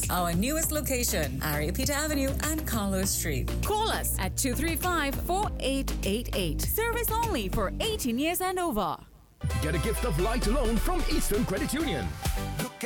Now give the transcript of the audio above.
Our newest location, Ariapita Avenue and Carlos Street. Call us at 235-4888. Service only for 18 years and over. Get a gift of light loan from Eastern Credit Union. Look